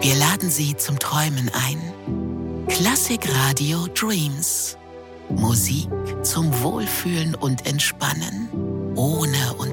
Wir laden Sie zum Träumen ein. Klassik Radio Dreams. Musik zum Wohlfühlen und Entspannen, ohne